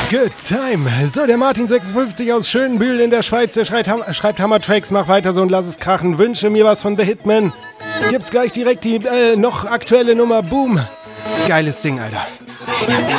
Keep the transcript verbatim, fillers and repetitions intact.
Good time. So, der Martin sechsundfünfzig aus Schönbühl in der Schweiz, der schreibt, Ham- schreibt Hammer-Tracks, mach weiter so und lass es krachen. Wünsche mir was von The Hitman. Gibt's gleich direkt die äh, noch aktuelle Nummer. Boom. Geiles Ding, Alter.